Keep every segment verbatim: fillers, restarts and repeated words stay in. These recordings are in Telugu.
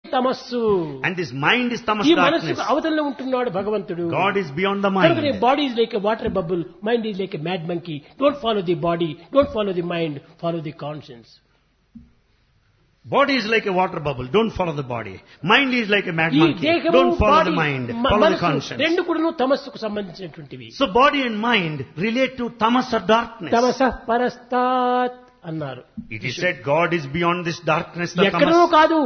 తమస్సు. And this mind is tamas ఈ darkness. మనస్సుకు అవతలలో ఉంటున్నాడు భగవంతుడు. God is beyond the కనుకనే mind. Body is like a water bubble, mind is like a mad monkey. Don't follow the body, don't follow the mind, follow the conscience. Body is like a water bubble. Don't follow the body. Mind is like a mad ఈ monkey. దేహము Don't follow body the mind. Follow the మనస్సు conscience. రెండు కూడాను తమస్సుకు సంబంధించినటువంటివి. So body and mind relate to tamas or darkness. తమసః పరస్తాత్ అన్నారు. It is said God is beyond this darkness, the ఎక్కడో tamas. కాదు,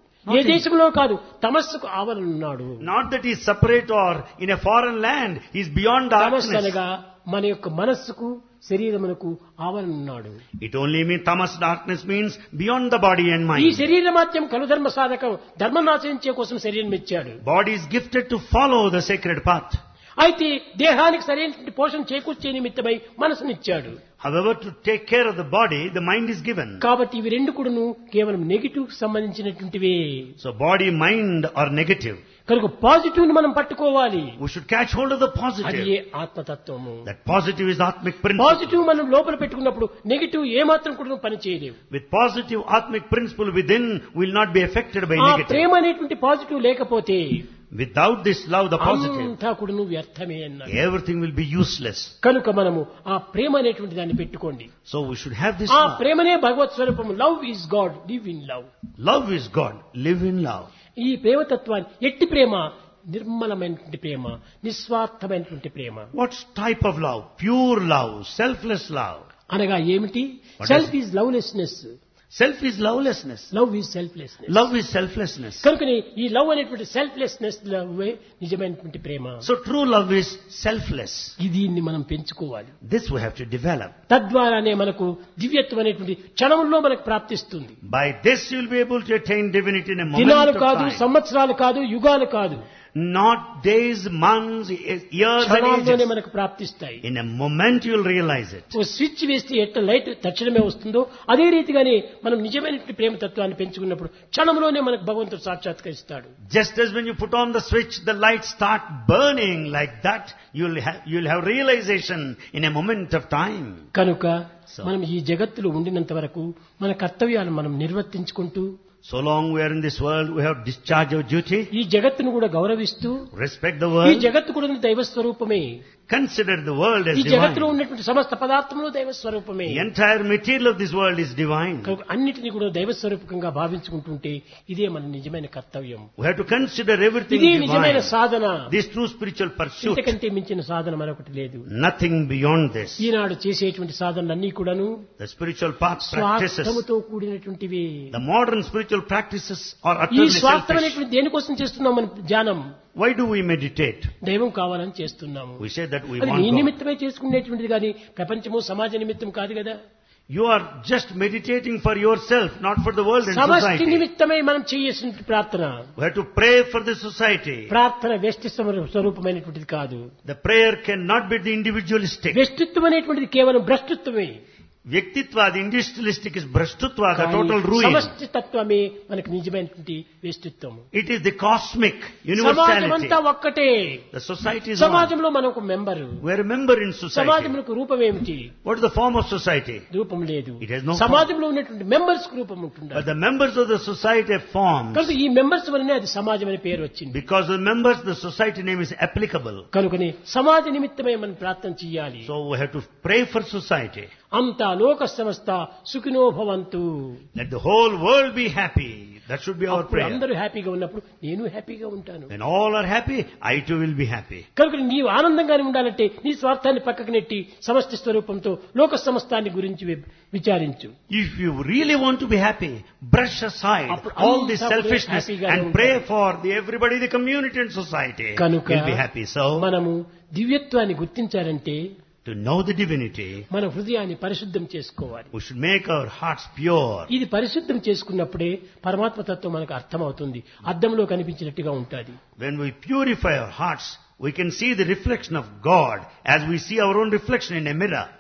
ఏ Not in- దేశంలో కాదు, తమస్సుకు ఆవరణున్నాడు. Not that he is separate or in a foreign land. He is beyond తమస్సు darkness. అనగా మన యొక్క మనస్సుకు శరీరమునకు ఆవరణున్నాడు. It only means tamas darkness means beyond the body and ఈ mind. శరీర మాత్యం కలుధర్మ సాధకం, ధర్మం ఆచరించే కోసం శరీరం ఇచ్చాడు. Body is gifted to follow the sacred path. అయితే దేహానికి సరైన పోషణ చేకూర్చే నిమిత్తమై మనసునిచ్చాడు. However, to take care of the body, the mind is given. కాబట్టి ఇవి రెండు కూడాను కేవలం negative సంబంధించినటువంటివే. So body, mind are negative. కనుక పాజిటివ్ ని మనం పట్టుకోవాలి. We should catch hold of the అది positive. A ఆత్మతత్వము. That positive is Atmic principle. Positive మనం లోపల పెట్టుకున్నప్పుడు నెగిటివ్ ఏ మాత్రం కూడా పని చేయలేవు. With positive Atmic principle within, we will not be affected by ఆ negative. ప్రేమ అనేటువంటి పాజిటివ్ లేకపోతే Without this love, the positive, అంతా కూడాను వ్యర్థమే అన్నాడు. everything will be useless. కనుక మనము ఆ ప్రేమ అనేటువంటి దాన్ని పెట్టుకోండి. So we should have this ఆ love. ప్రేమనే భగవత్ స్వరూపము. Love is God, live in love. Love is God. Live in love. ఈ ప్రేమతత్వాన్ని ఎట్టి ప్రేమ, నిర్మలమైనటువంటి ప్రేమ, నిస్వార్థమైనటువంటి ప్రేమ. What type of love? Pure love, selfless love. అనగా ఏమిటి? What self is- is lovelessness, Self is lovelessness. Love is selflessness. Love is selflessness. కనుకనే ఈ లవ్ అనేటువంటి సెల్ఫ్లెస్నెస్ లవ్వే నిజమైనటువంటి ప్రేమ. So true love is selfless. దీన్ని మనం పెంచుకోవాలి. This we have to develop. తద్వారానే మనకు దివ్యత్వం అనేటువంటి క్షణంలో మనకు ప్రాప్తిస్తుంది. By this you will be able to attain divinity in a moment దినాలు of కాదు, time. సంవత్సరాలు కాదు, యుగాలు కాదు, Not days, months, years and క్షణాల్లోనే ages. మనకు ప్రాప్తిస్తాయి. In a moment you will realize it. Oh switch వేస్తే ఎట్లా లైట్ తక్షణమే వస్తుందో అదే రీతిగానే మనం నిజమైనటువంటి ప్రేమ తత్వాన్ని పెంచుకున్నప్పుడు క్షణంలోనే మనకు భగవంతుడు సాక్షాత్కరిస్తాడు. Just as when you put on the switch, the lights start burning like that, you'll have, you'll have realization in a moment of time. కనుక So- మనం ఈ జగత్తులో ఉండినంత వరకు మన కర్తవ్యాలను మనం నిర్వర్తించుకుంటూ So long we are in this world, we have discharge our duty, ఈ జగత్తును కూడా గౌరవిస్తూ, respect the ఈ world, జగత్తు కూడా దైవ స్వరూపమే, consider the world as ఈ జగత్తులో divine. ఉన్నటువంటి సమస్త పదార్థములు దైవ స్వరూపమే. The entire material of this world is divine. కనుక అన్నిటినీ కూడా దైవ స్వరూపకంగా భావించుకుంటుంటే ఇదే మన నిజమైన కర్తవ్యం. We have to consider everything ఇది నిజమైన divine. Sadhana. This true spiritual pursuit, ఇంతకంటే మించిన సాధన మరొకటి లేదు. nothing beyond this. ఈనాడు చేసేటువంటి సాధనలన్నీ కూడాను The spiritual path practices, స్వార్థముతో కూడినటువంటివి. the modern spiritual practices are ఈ utterly స్వార్థం selfish. అనేటువంటి దేనికోసం చేస్తున్నాం మనం ధ్యానం? Why do we meditate? దైవం కావాలని చేస్తున్నాము. We say that we అది want నీ God. నిమిత్తమే చేసుకునేటువంటిది కానీ ప్రపంచము సమాజ నిమిత్తం కాదు కదా. You are just meditating for yourself, not for the world and సమష్టి society. నిమిత్తమై మనం చేయాల్సిన ప్రార్థన. We have to pray for the society. ప్రార్థన వ్యష్టి స్వరూపమైనటువంటిది కాదు. The prayer cannot be the individualistic. వ్యష్టిత్వం అనేటువంటిది కేవలం భ్రష్టత్వమే. Vyaktitva, the individualistic is brashtutva, the total ruin. సమష్టి తత్వమే మనకు నిజమైనటువంటి వ్యష్టిత్వము. It is the cosmic సమాజం universality. అంతా ఒక్కటే. The society is one. సమాజంలో మనం ఒక member. We are a member in society. సమాజంలో రూపం ఏమిటి? What is the form of society? రూపం లేదు. It has no సమాజంలో ఉన్నటువంటి మెంబర్స్ రూపం ఉంటుంది. But the members of the society have forms. కనుక ఈ మెంబర్స్ వల్లనే అది సమాజం అనే పేరు వచ్చింది. Because the members, the society name is applicable. కనుకనే సమాజ నిమిత్తమే మనం ప్రార్థన చేయాలి. So we have to pray for society. అంతా లోక సమస్త సుఖినో భవంతు. Let the whole world be happy. That should be our అప్పుడు prayer. అందరూ హ్యాపీగా ఉన్నప్పుడు నేను హ్యాపీగా ఉంటాను. When all are happy, I too will be happy. కనుక నీవు ఆనందంగానే ఉండాలంటే నీ స్వార్థాన్ని పక్కకు నెట్టి సమష్టి స్వరూపంతో లోక సమస్తాన్ని గురించి వి- విచారించు. If you really want to be happy, brush aside అప్పుడు all this అంతా selfishness హ్యాపీగానే and pray for the everybody, the community and society. కనుక You'll be happy. So, మనము దివ్యత్వాన్ని గుర్తించాలంటే to know the divinity, మన హృదయాన్ని పరిశుద్ధం చేసుకోవాలి. we should make our hearts pure. ఇది పరిశుద్ధం చేసుకున్నప్పుడే పరమాత్మ తత్వం మనకు అర్థమవుతుంది. అద్దంలో కనిపించినట్టుగా ఉంటుంది. When we purify our hearts, we can see the reflection of God as we see our own reflection in a mirror.